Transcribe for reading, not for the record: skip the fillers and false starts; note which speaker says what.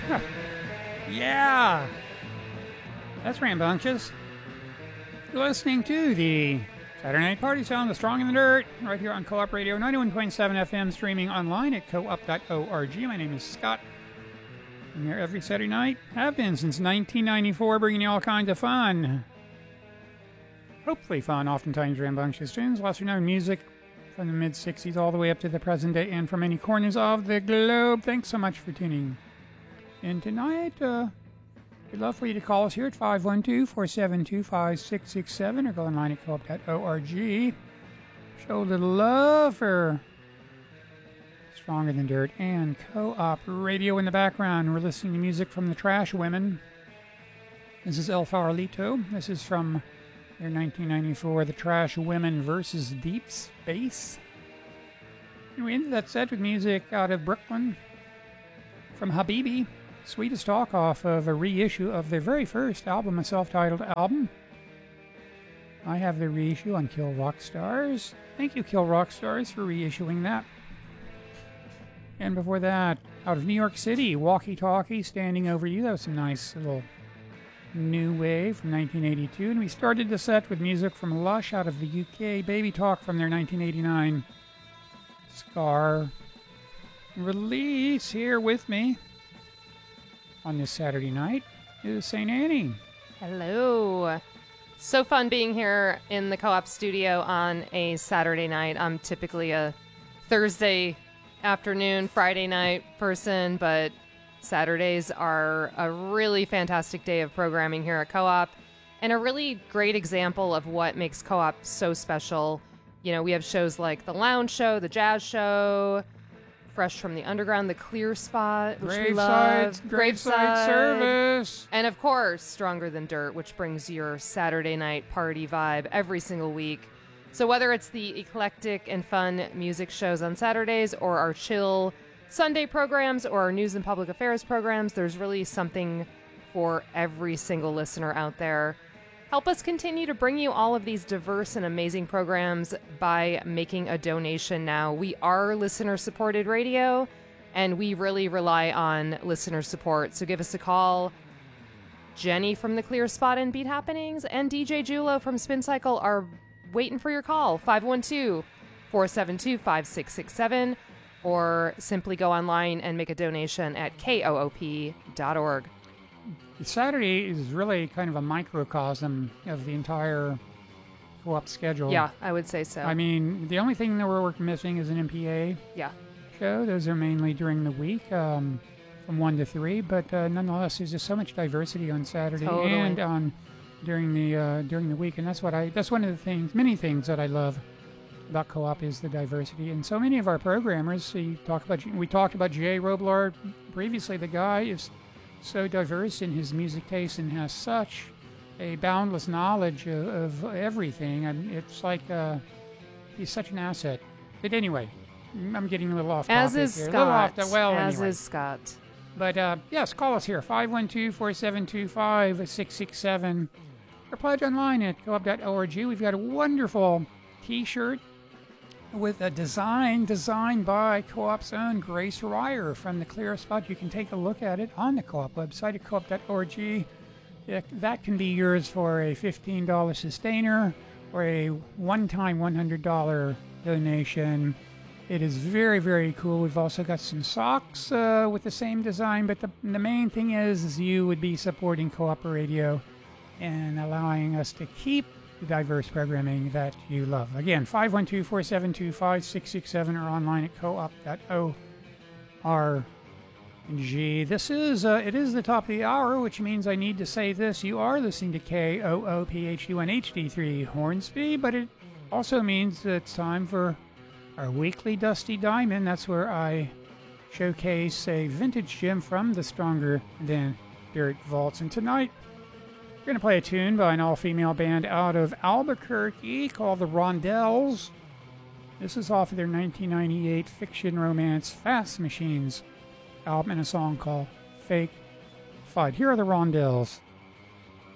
Speaker 1: Yeah! That's rambunctious. You're listening to the Saturday Night Party Sound, The Strong in the Dirt, right here on Co-op Radio 91.7 FM, streaming online at co-op.org. My name is Scott. I'm here every Saturday night. Have been since 1994, bringing you all kinds of fun. Hopefully fun, oftentimes rambunctious tunes, lesser-known music from the mid-'60s all the way up to the present day and from many corners of the globe. Thanks so much for tuning in tonight. We'd love for you to call us here at 512-472-5667 or go online at co-op.org. Show a little love for Stronger Than Dirt and Co-op Radio in the background. We're listening to music from the Trash Women. This is El Farolito. This is from their 1994 The Trash Women versus Deep Space. And we ended that set with music out of Brooklyn from Habibi. Sweetest Talk off of a reissue of their very first album, a self-titled album. I have the reissue on Kill Rock Stars. Thank you, Kill Rock Stars, for reissuing that. And before that, out of New York City, Walkie Talkie, Standing Over You. That was some nice little new wave from 1982. And we started the set with music from Lush out of the UK, Baby Talk from their 1989 Scar release. Here with me on this Saturday night is St. Annie.
Speaker 2: Hello. So fun being here in the Co-op studio on a Saturday night. I'm typically a Thursday afternoon, Friday night person, but Saturdays are a really fantastic day of programming here at Co-op and a really great example of what makes Co-op so special. You know, we have shows like The Lounge Show, The Jazz Show, Fresh from the Underground, The Clear Spot, which we love.
Speaker 1: Graveside Service.
Speaker 2: And of course, Stronger Than Dirt, which brings your Saturday night party vibe every single week. So whether it's the eclectic and fun music shows on Saturdays or our chill Sunday programs or our news and public affairs programs, there's really something for every single listener out there. Help us continue to bring you all of these diverse and amazing programs by making a donation now. We are listener-supported radio, and we really rely on listener support. So give us a call. Jenny from The Clear Spot and Beat Happenings and DJ Julo from Spin Cycle are waiting for your call. 512-472-5667, or simply go online and make a donation at koop.org.
Speaker 1: Saturday is really kind of a microcosm of the entire Co-op schedule.
Speaker 2: Yeah, I would say so.
Speaker 1: I mean, the only thing that we're missing is an MPA show. Those are mainly during the week, from 1 to 3. But nonetheless, there's just so much diversity on Saturday and on during the week, and that's one of the many things that I love about Co-op is the diversity. And so many of our programmers, we talked about Jay Robillard previously. The guy is so diverse in his music taste and has such a boundless knowledge of everything. And it's like he's such an asset. But anyway, I'm getting a little off topic
Speaker 2: As is
Speaker 1: here.
Speaker 2: Scott.
Speaker 1: As
Speaker 2: is Scott.
Speaker 1: But yes, call us here, 512-472-5667. Or pledge online at co-op.org. We've got a wonderful T-shirt with a design designed by Co-op's own Grace Ryer from The Clear Spot. You can take a look at it on the Co-op website at co-op.org. That can be yours for a $15 sustainer or a one-time $100 donation. It is very, very cool. We've also got some socks with the same design, but the main thing is you would be supporting Co-op Radio and allowing us to keep the diverse programming that you love. Again, 512-472-5667 or online at co-op.org. This is it is the top of the hour, which means I need to say this. You are listening to KOOPHUN HD3 Hornsby, but it also means that it's time for our weekly Dusty Diamond. That's where I showcase a vintage gem from the Stronger Than Dirt vaults. And tonight, we're going to play a tune by an all-female band out of Albuquerque called the Rondells. This is off of their 1998 fiction romance Fast Machines album and a song called Fake Fight. Here are the Rondells.